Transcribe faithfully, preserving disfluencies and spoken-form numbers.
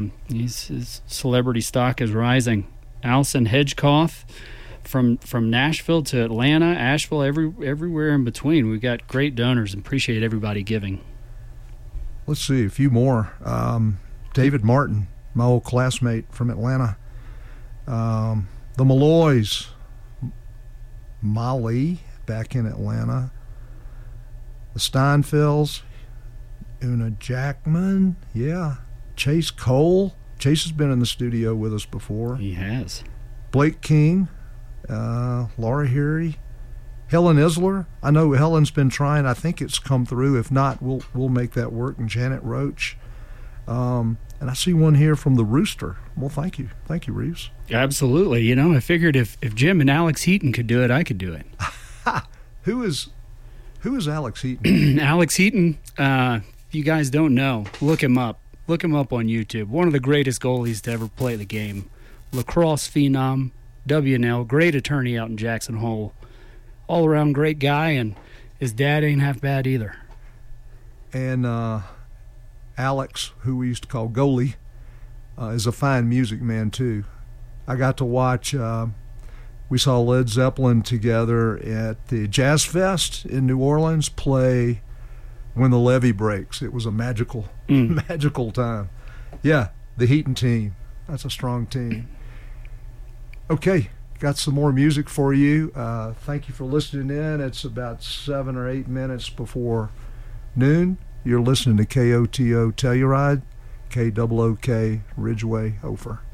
He's, his celebrity stock is rising. Allison Hedgecoth from from Nashville to Atlanta, Asheville, every everywhere in between. We've got great donors and appreciate everybody giving. Let's see, a few more. Um, David Martin, my old classmate from Atlanta. Um, the Malloys, Molly, back in Atlanta. The Steinfelds, Una Jackman, yeah. Chase Cole. Chase has been in the studio with us before. He has. Blake King, uh, Laura Harry, Helen Isler. I know Helen's been trying. I think it's come through. If not, we'll we'll make that work. And Janet Roach. Um, and I see one here from the Rooster. Well, thank you. Thank you, Reeves. Absolutely. You know, I figured if, if Jim and Alex Heaton could do it, I could do it. Who is who is Alex Heaton? Alex Heaton, uh, if you guys don't know, look him up. Look him up on YouTube. One of the greatest goalies to ever play the game. Lacrosse phenom, W N L, great attorney out in Jackson Hole. All around great guy, and his dad ain't half bad either. And uh, Alex, who we used to call Goalie, uh, is a fine music man too. I got to watch, uh, we saw Led Zeppelin together at the Jazz Fest in New Orleans play When the Levee Breaks. It was a magical, mm. magical time. Yeah, the Heaton team. That's a strong team. Okay, got some more music for you. Uh, thank you for listening in. It's about seven or eight minutes before noon. You're listening to K O T O Telluride, K O O K Ridgeway, Ophir.